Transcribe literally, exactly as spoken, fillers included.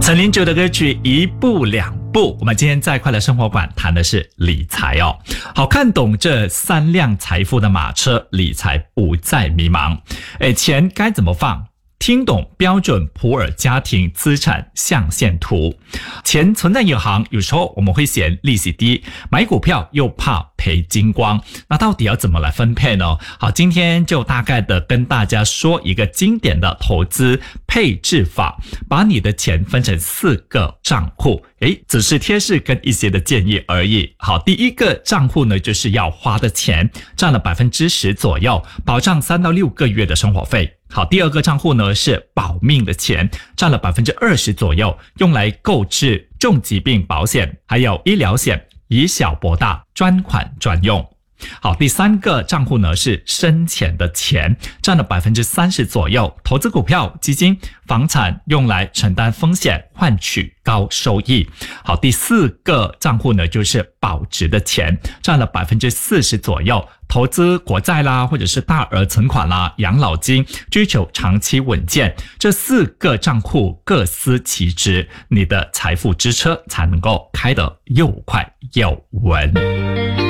陈零九的歌曲一步两步，我们今天在快乐生活馆谈的是理财哦。好，看懂这三辆财富的马车，理财不再迷茫。诶，钱该怎么放？听懂标准普尔家庭资产象限图。钱存在银行，有时候我们会嫌利息低，买股票又怕赔精光，那到底要怎么来分配呢？好，今天就大概的跟大家说一个经典的投资配置法，把你的钱分成四个账户，诶，只是贴士跟一些的建议而已。好，第一个账户呢，就是要花的钱，占了 百分之十 左右，保障三到六个月的生活费。好，第二个账户呢是保命的钱，占了 百分之二十 左右，用来购置重疾病保险，还有医疗险，以小博大，专款专用。好，第三个账户呢是生钱的钱，占了 百分之三十 左右，投资股票、基金、房产，用来承担风险，换取高收益。好，第四个账户呢就是保值的钱，占了 百分之四十 左右，投资国债啦，或者是大额存款啦、养老金，追求长期稳健。这四个账户各司其职，你的财富之车才能够开得又快又稳。